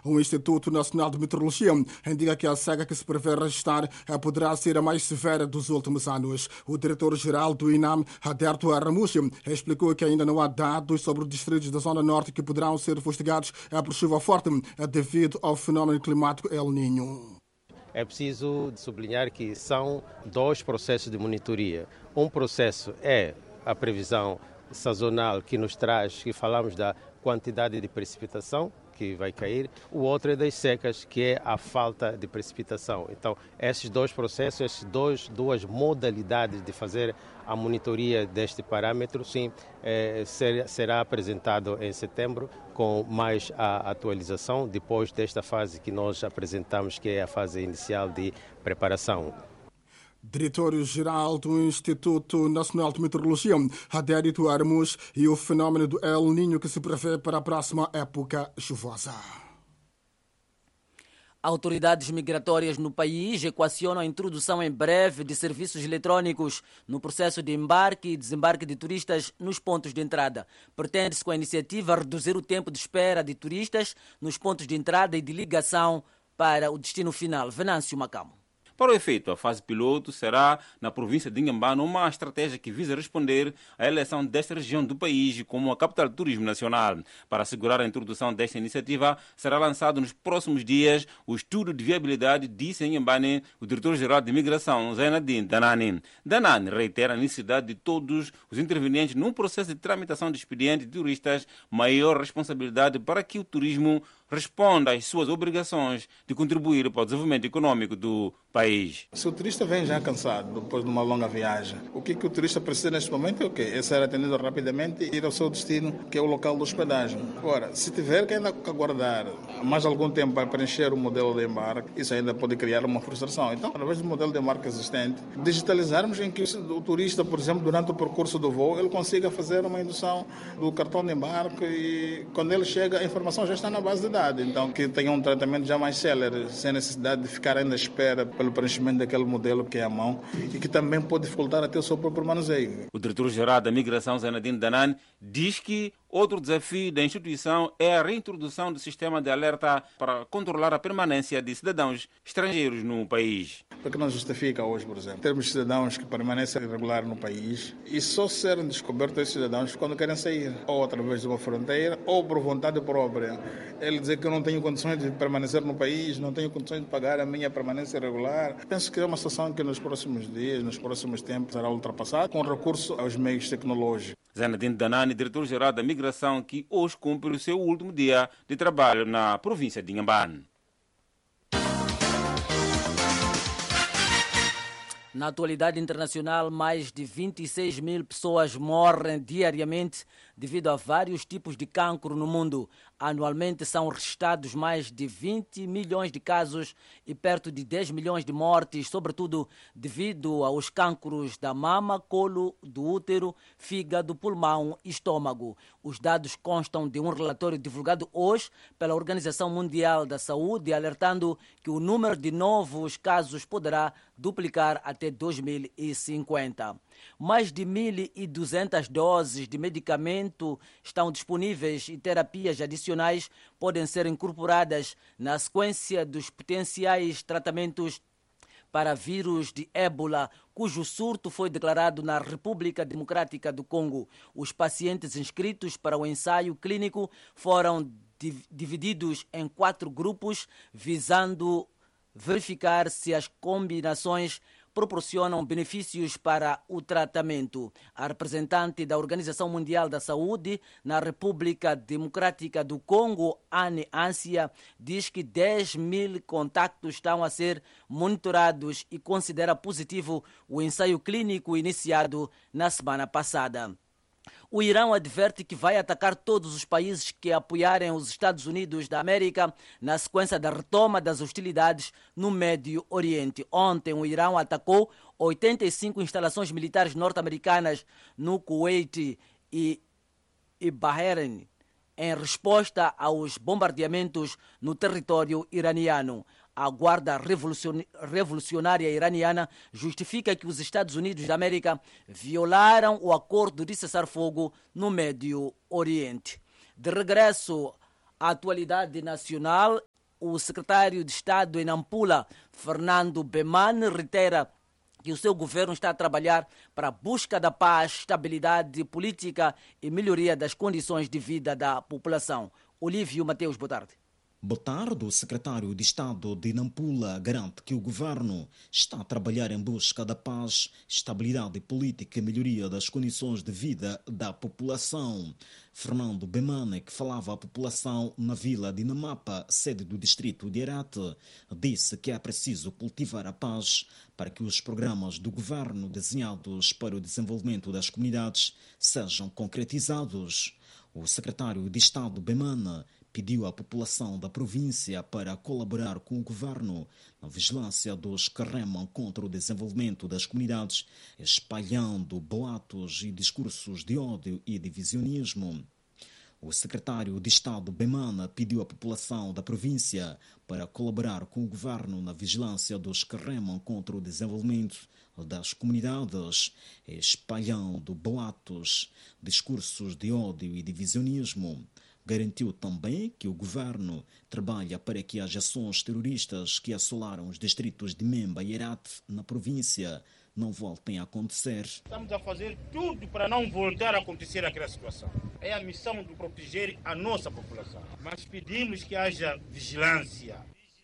O Instituto Nacional de Meteorologia indica que a seca que se prevê registrar poderá ser a mais severa dos últimos anos. O diretor-geral do INAM, Aderto Aramuchi, explicou que ainda não há dados sobre os distritos da Zona Norte que poderão ser fustigados por chuva forte devido ao fenômeno climático El Niño. É preciso sublinhar que são dois processos de monitoria. Um processo é a previsão sazonal que nos traz, que falamos da quantidade de precipitação que vai cair, o outro é das secas, que é a falta de precipitação. Então, esses dois processos, essas duas modalidades de fazer a monitoria deste parâmetro, sim, será apresentado em setembro com mais a atualização, depois desta fase que nós apresentamos, que é a fase inicial de preparação. Diretor-geral do Instituto Nacional de Meteorologia, Adérito Aramuchi, e o fenômeno do El Niño que se prevê para a próxima época chuvosa. Autoridades migratórias no país equacionam a introdução em breve de serviços eletrônicos no processo de embarque e desembarque de turistas nos pontos de entrada. Pretende-se com a iniciativa reduzir o tempo de espera de turistas nos pontos de entrada e de ligação para o destino final. Venâncio Macamo. Para o efeito, a fase piloto será na província de Inhambane, uma estratégia que visa responder à eleição desta região do país como a capital do turismo nacional. Para assegurar a introdução desta iniciativa, será lançado nos próximos dias o estudo de viabilidade, disse em Inhambane o diretor-geral de Imigração, Zainadine Danani. Danani reitera a necessidade de todos os intervenientes num processo de tramitação de expediente de turistas, maior responsabilidade para que o turismo responda às suas obrigações de contribuir para o desenvolvimento econômico do país. Se o turista vem já cansado depois de uma longa viagem, o que o turista precisa neste momento é o quê? É ser atendido rapidamente e ir ao seu destino, que é o local de hospedagem. Agora, se tiver que ainda aguardar mais algum tempo para preencher o modelo de embarque, isso ainda pode criar uma frustração. Então, através do modelo de embarque existente, digitalizarmos em que o turista, por exemplo, durante o percurso do voo, ele consiga fazer uma indução do cartão de embarque e quando ele chega, a informação já está na base de dados. Então, que tenha um tratamento já mais célere, sem necessidade de ficar ainda à espera pelo preenchimento daquele modelo que é à mão e que também pode dificultar até o seu próprio manuseio. O diretor-geral da Migração, Zainadine Danani, diz que outro desafio da instituição é a reintrodução do sistema de alerta para controlar a permanência de cidadãos estrangeiros no país. Porque não justifica hoje, por exemplo, termos cidadãos que permanecem irregular no país e só serem descobertos esses cidadãos quando querem sair, ou através de uma fronteira, ou por vontade própria. Ele dizer que eu não tenho condições de permanecer no país, não tenho condições de pagar a minha permanência irregular. Penso que é uma situação que nos próximos dias, nos próximos tempos, será ultrapassada com recurso aos meios tecnológicos. Zainadine Danani, diretor-geral da Migração, que hoje cumpre o seu último dia de trabalho na província de Inhambane. Na atualidade internacional, mais de 26 mil pessoas morrem diariamente devido a vários tipos de cancro no mundo. Anualmente são registrados mais de 20 milhões de casos e perto de 10 milhões de mortes, sobretudo devido aos cancros da mama, colo, do útero, fígado, pulmão e estômago. Os dados constam de um relatório divulgado hoje pela Organização Mundial da Saúde, alertando que o número de novos casos poderá duplicar até 2050. Mais de 1.200 doses de medicamento estão disponíveis e terapias adicionais podem ser incorporadas na sequência dos potenciais tratamentos para vírus de ébola, cujo surto foi declarado na República Democrática do Congo. Os pacientes inscritos para o ensaio clínico foram divididos em 4 grupos, visando verificar se as combinações proporcionam benefícios para o tratamento. A representante da Organização Mundial da Saúde na República Democrática do Congo, Anne Ansia, diz que 10 mil contactos estão a ser monitorados e considera positivo o ensaio clínico iniciado na semana passada. O Irão adverte que vai atacar todos os países que apoiarem os Estados Unidos da América na sequência da retoma das hostilidades no Médio Oriente. Ontem, o Irão atacou 85 instalações militares norte-americanas no Kuwait e Bahrein, em resposta aos bombardeamentos no território iraniano. A Guarda Revolucionária Iraniana justifica que os Estados Unidos da América violaram o acordo de cessar-fogo no Médio Oriente. De regresso à atualidade nacional, O secretário de Estado em Nampula, Fernando Bemane, reitera que o seu governo está a trabalhar para a busca da paz, estabilidade política e melhoria das condições de vida da população. Olívio Mateus, boa tarde. Boa tarde. O secretário de Estado de Nampula garante que o governo está a trabalhar em busca da paz, estabilidade política e melhoria das condições de vida da população. Fernando Bemane, que falava à população na vila de Namapa, sede do distrito de Herate, disse que é preciso cultivar a paz para que os programas do governo desenhados para o desenvolvimento das comunidades sejam concretizados. O secretário de Estado Bemane pediu à população da província para colaborar com o governo na vigilância dos que remam contra o desenvolvimento das comunidades, espalhando boatos e discursos de ódio e divisionismo. O secretário de Estado Bemane pediu à população da província para colaborar com o governo na vigilância dos que remam contra o desenvolvimento das comunidades, espalhando boatos, discursos de ódio e divisionismo. Garantiu também que o governo trabalha para que as ações terroristas que assolaram os distritos de Memba e Herate na província não voltem a acontecer. Estamos a fazer tudo para não voltar a acontecer aquela situação. É a missão de proteger a nossa população. Mas pedimos que haja vigilância.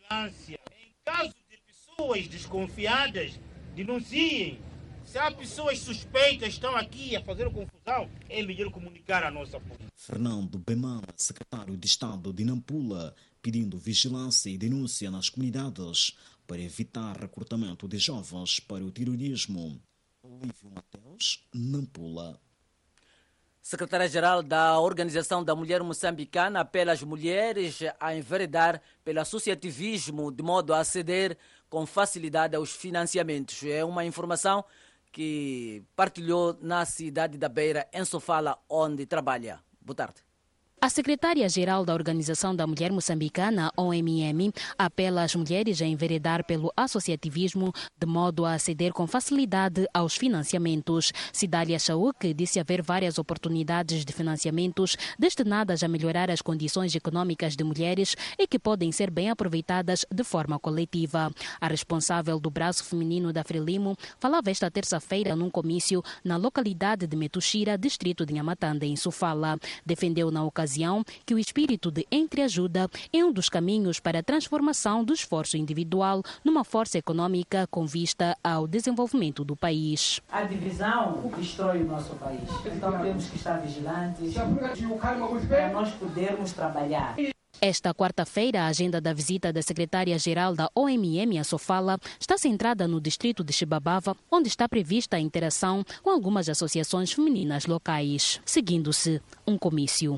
Em caso de pessoas desconfiadas, denunciem. Se há pessoas suspeitas que estão aqui a fazer confusão, é melhor comunicar à nossa polícia. Fernando Bemane, secretário de Estado de Nampula, pedindo vigilância e denúncia nas comunidades para evitar recrutamento de jovens para o terrorismo. Olívio Mateus, Nampula. Secretária-Geral da Organização da Mulher Moçambicana apela às mulheres a enveredar pelo associativismo de modo a aceder com facilidade aos financiamentos. É uma informação que partilhou na cidade da Beira, em Sofala, onde trabalha. Boa tarde. A secretária-geral da Organização da Mulher Moçambicana, OMM, apela às mulheres a enveredar pelo associativismo de modo a aceder com facilidade aos financiamentos. Cidália Chauque disse haver várias oportunidades de financiamentos destinadas a melhorar as condições econômicas de mulheres e que podem ser bem aproveitadas de forma coletiva. A responsável do braço feminino da Frelimo falava esta terça-feira num comício na localidade de Metuxira, distrito de Nhamatanda, em Sofala. Defendeu na ocasião que o espírito de entreajuda é um dos caminhos para a transformação do esforço individual numa força econômica com vista ao desenvolvimento do país. A divisão destrói o nosso país. Então temos que estar vigilantes para nós podermos trabalhar. Esta quarta-feira, a agenda da visita da secretária-geral da OMM a Sofala está centrada no distrito de Xibabava, onde está prevista a interação com algumas associações femininas locais, seguindo-se um comício.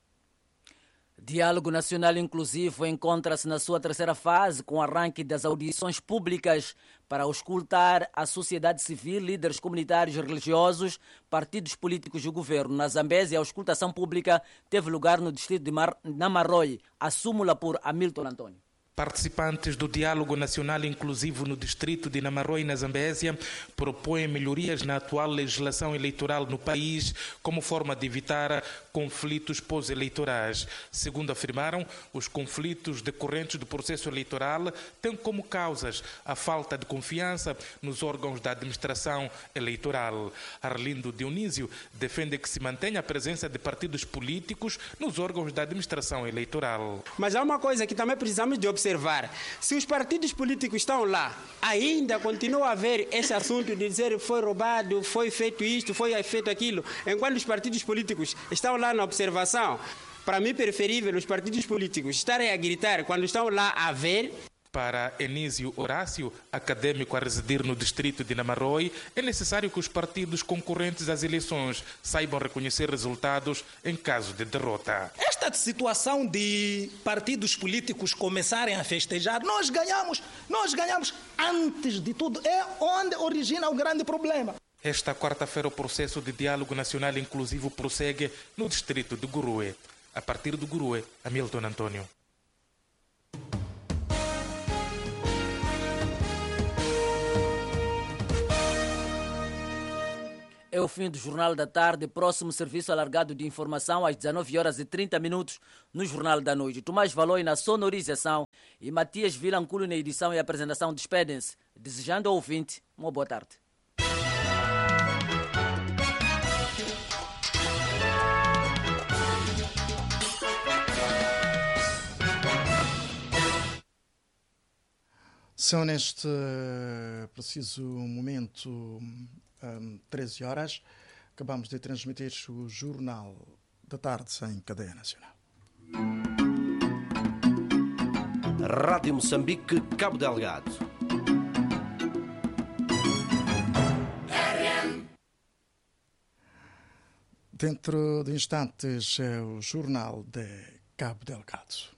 Diálogo Nacional Inclusivo encontra-se na sua terceira fase, com o arranque das audições públicas para auscultar a sociedade civil, líderes comunitários e religiosos, partidos políticos e o governo. Na Zambésia, a auscultação pública teve lugar no distrito de Namaroi, a súmula por Hamilton Antônio. Participantes do Diálogo Nacional Inclusivo no distrito de Namaroi, na Zambésia, propõem melhorias na atual legislação eleitoral no país como forma de evitar conflitos pós-eleitorais. Segundo afirmaram, os conflitos decorrentes do processo eleitoral têm como causas a falta de confiança nos órgãos da administração eleitoral. Arlindo Dionísio defende que se mantenha a presença de partidos políticos nos órgãos da administração eleitoral. Mas há uma coisa que também precisamos de observar. Se os partidos políticos estão lá, ainda continua a haver esse assunto de dizer foi roubado, foi feito isto, foi feito aquilo, enquanto os partidos políticos estão lá na observação. Para mim, preferível os partidos políticos estarem a gritar quando estão lá a ver. Para Enísio Horácio, acadêmico a residir no distrito de Namaroi, é necessário que os partidos concorrentes às eleições saibam reconhecer resultados em caso de derrota. Esta situação de partidos políticos começarem a festejar, nós ganhamos antes de tudo, é onde origina o grande problema. Esta quarta-feira o processo de diálogo nacional inclusivo prossegue no distrito de Gurue. A partir do Gurue, Hamilton Antônio. É o fim do Jornal da Tarde, próximo serviço alargado de informação às 19h30 no Jornal da Noite. Tomás Valoi na sonorização e Matias Vilanculo na edição e apresentação. Despedem-se, desejando ao ouvinte uma boa tarde. São neste preciso momento 13 horas. Acabamos de transmitir o Jornal da Tarde em cadeia nacional. Rádio Moçambique, Cabo Delgado. Dentro de instantes é o Jornal de Cabo Delgado.